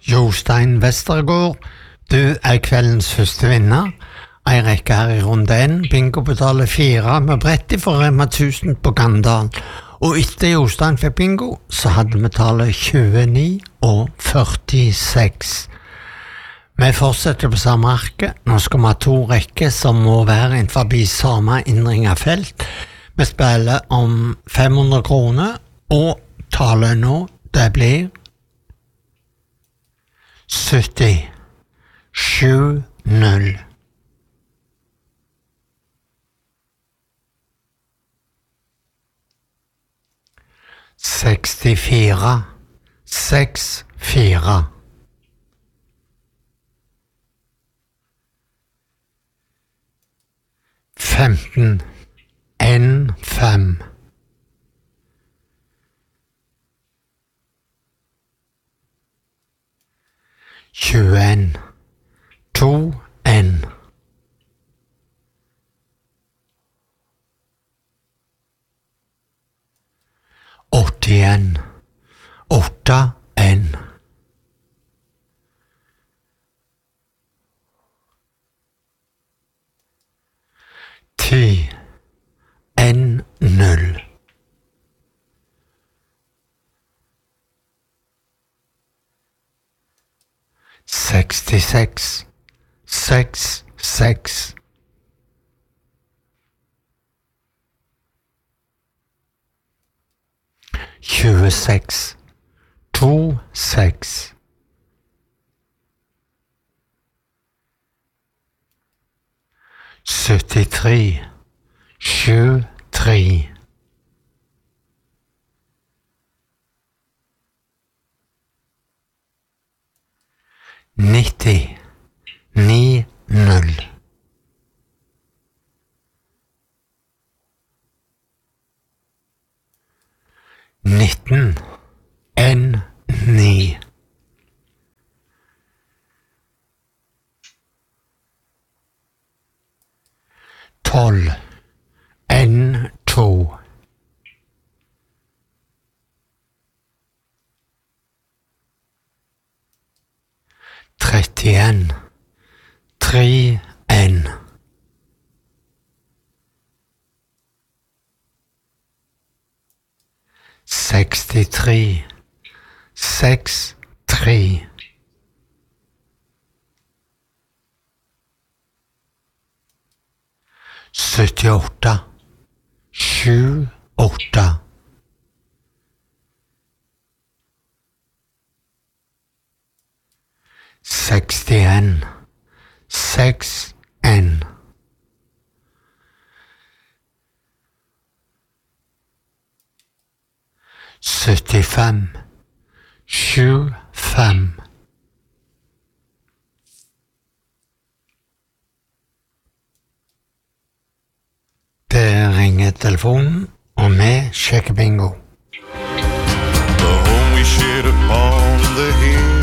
Jostein Vestergaard, du kveldens første vinner. En rekke her i runde 1. Bingo betaler 4 med Bretti for Rema 1000 på Gandal. Og etter Jostein fikk bingo, så hadde vi tallet 29 og 46. Vi fortsetter på samme arke. Nå skal vi ha 2 rekker som må være innenfor samme innringet felt. Vi spiller om 500 kroner, og tallet nå, det blir 70 7-0. Sekstifire 6-4. Femten 1-5. 21 2-1. 81 8-1. 10 1-0. 66 6-6. 26 2-6. 73 7-3. 90 9-0. 19 1-9. 12 1-2. 31 3-1. 63 6-3. 78 7-8. 61 6-1. 75 7-5. 'Det ringer telefonen, og vi sjekker bingo. The home we shared upon the hill